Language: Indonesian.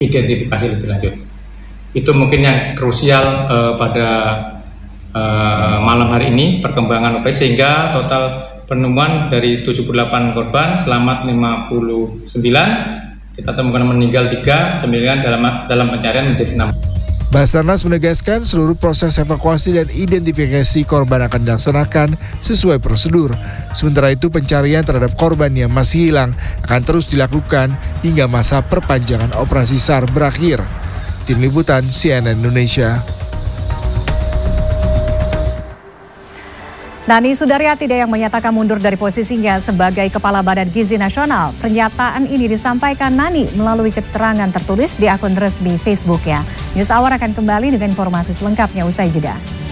identifikasi lebih lanjut. Itu mungkin yang krusial pada malam hari ini perkembangan operasi, sehingga total penemuan dari 78 korban selamat 59, kita temukan meninggal 3, 9 dalam pencarian menjadi 6. Basarnas menegaskan seluruh proses evakuasi dan identifikasi korban akan dilaksanakan sesuai prosedur. Sementara itu pencarian terhadap korban yang masih hilang akan terus dilakukan hingga masa perpanjangan operasi SAR berakhir. Tim Liputan CNN Indonesia. Nani Sudaryati yang menyatakan mundur dari posisinya sebagai Kepala Badan Gizi Nasional. Pernyataan ini disampaikan Nani melalui keterangan tertulis di akun resmi Facebooknya. News Hour akan kembali dengan informasi selengkapnya usai jeda.